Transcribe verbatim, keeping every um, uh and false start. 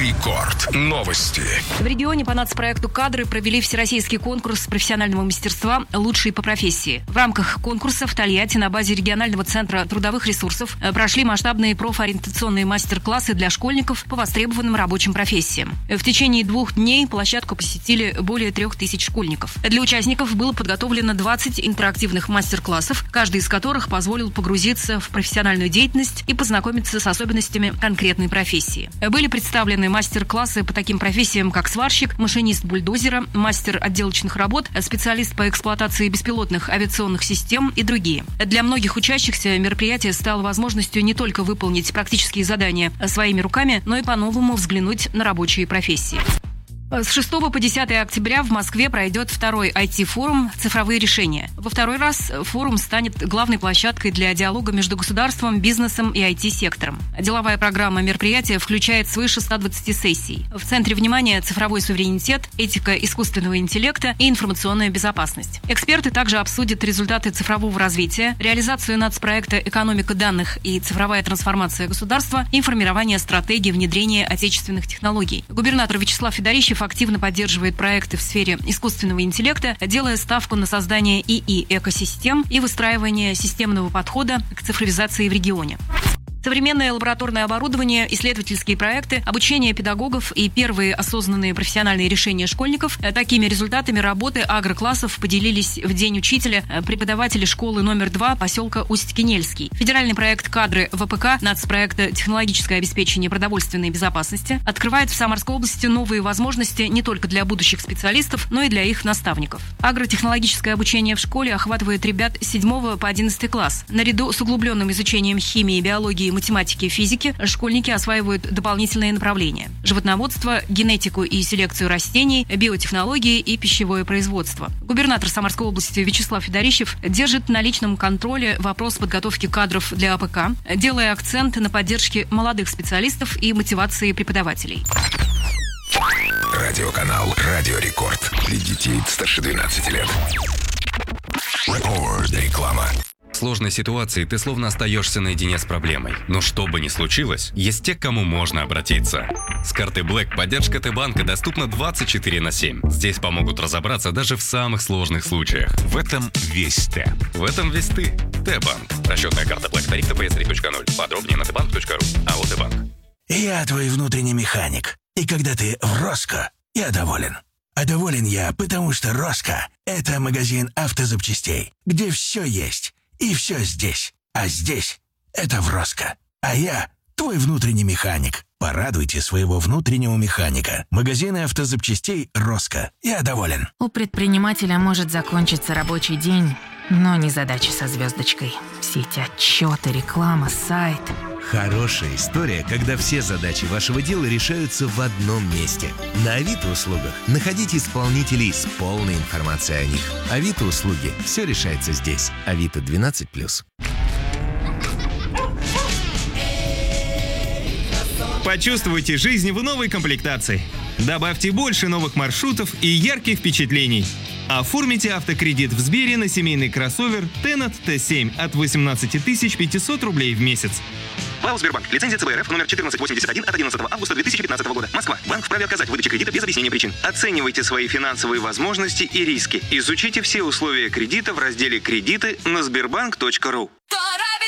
Рекорд. Новости. В регионе по нацпроекту «Кадры» провели всероссийский конкурс профессионального мастерства «Лучшие по профессии». В рамках конкурса в Тольятти на базе регионального центра трудовых ресурсов прошли масштабные профориентационные мастер-классы для школьников по востребованным рабочим профессиям. В течение двух дней площадку посетили более трех тысяч школьников. Для участников было подготовлено двадцать интерактивных мастер-классов, каждый из которых позволил погрузиться в профессиональную деятельность и познакомиться с особенностями конкретной профессии. Были представлены мастер-классы по таким профессиям, как сварщик, машинист бульдозера, мастер отделочных работ, специалист по эксплуатации беспилотных авиационных систем и другие. Для многих учащихся мероприятие стало возможностью не только выполнить практические задания своими руками, но и по-новому взглянуть на рабочие профессии. С шестого по десятое октября в Москве пройдет второй ай ти-форум «Цифровые решения». Во второй раз форум станет главной площадкой для диалога между государством, бизнесом и ай ти-сектором. Деловая программа мероприятия включает свыше ста двадцати сессий. В центре внимания цифровой суверенитет, этика искусственного интеллекта и информационная безопасность. Эксперты также обсудят результаты цифрового развития, реализацию нацпроекта «Экономика данных и цифровая трансформация государства» и формирование стратегии внедрения отечественных технологий. Губернатор Вячеслав Федорищев активно поддерживает проекты в сфере искусственного интеллекта, делая ставку на создание ИИ-экосистем и выстраивание системного подхода к цифровизации в регионе. Современное лабораторное оборудование, исследовательские проекты, обучение педагогов и первые осознанные профессиональные решения школьников. Такими результатами работы агроклассов поделились в День учителя преподаватели школы номер два поселка Усть-Кинельский. Федеральный проект «Кадры» вэ пэ ка нацпроекта «Технологическое обеспечение продовольственной безопасности» открывает в Самарской области новые возможности не только для будущих специалистов, но и для их наставников. Агротехнологическое обучение в школе охватывает ребят с седьмого по одиннадцатый класс. Наряду с углубленным изучением химии, биологии, математики и физики школьники осваивают дополнительные направления: животноводство, генетику и селекцию растений, биотехнологии и пищевое производство. Губернатор Самарской области Вячеслав Федорищев держит на личном контроле вопрос подготовки кадров для а пэ ка, делая акцент на поддержке молодых специалистов и мотивации преподавателей. Радиоканал «Радио Рекорд». Для детей старше двенадцати лет. Рекорд. Реклама. В сложной ситуации ты словно остаешься наедине с проблемой. Но что бы ни случилось, есть те, к кому можно обратиться. С карты Black поддержка Т-банка доступна двадцать четыре на семь. Здесь помогут разобраться даже в самых сложных случаях. В этом весь Т. В этом весь ты. Т-банк. Расчетная карта Black. Тариф тэ пэ эс три точка ноль. Подробнее на тэ банк точка ру. АО Т-банк. Я твой внутренний механик. И когда ты в Роско, я доволен. А доволен я, потому что Роско – это магазин автозапчастей, где все есть. И все здесь. А здесь — это в Роско. А я — твой внутренний механик. Порадуйте своего внутреннего механика. Магазины автозапчастей Роско. Я доволен. У предпринимателя может закончиться рабочий день, но не задача со звездочкой. Все эти отчеты, реклама, сайт. Хорошая история, когда все задачи вашего дела решаются в одном месте. На Авито услугах находите исполнителей с полной информацией о них. Авито услуги. Все решается здесь. Авито двенадцать плюс. Почувствуйте жизнь в новой комплектации. Добавьте больше новых маршрутов и ярких впечатлений. Оформите автокредит в Сбере на семейный кроссовер Tenat тэ семь от восемнадцати тысяч пятисот рублей в месяц. ПАО «Сбербанк». Лицензия цэ бэ эр эф номер четырнадцать восемьдесят один от одиннадцатого августа две тысячи пятнадцатого года. Москва. Банк вправе отказать в выдаче кредита без объяснения причин. Оценивайте свои финансовые возможности и риски. Изучите все условия кредита в разделе «Кредиты» на сбербанк точка ру.